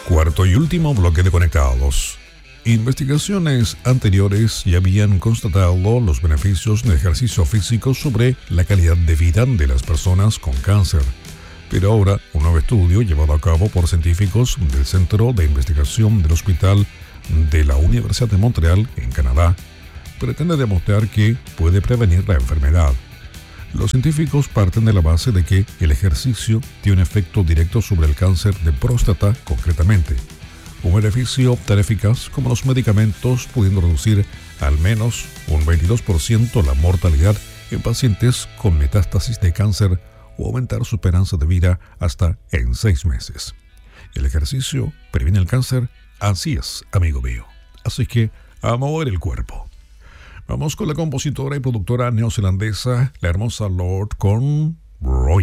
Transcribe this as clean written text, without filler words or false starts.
Cuarto y último bloque de Conectados. Investigaciones anteriores ya habían constatado los beneficios del ejercicio físico sobre la calidad de vida de las personas con cáncer. Pero ahora, un nuevo estudio llevado a cabo por científicos del Centro de Investigación del Hospital de la Universidad de Montreal, en Canadá, pretende demostrar que puede prevenir la enfermedad. Los científicos parten de la base de que el ejercicio tiene un efecto directo sobre el cáncer de próstata concretamente, un beneficio tan eficaz como los medicamentos, pudiendo reducir al menos un 22% la mortalidad en pacientes con metástasis de cáncer o aumentar su esperanza de vida hasta en 6 meses. El ejercicio previene el cáncer, así es, amigo mío. Así que a mover el cuerpo. Vamos con la compositora y productora neozelandesa, la hermosa Lorde con Roy.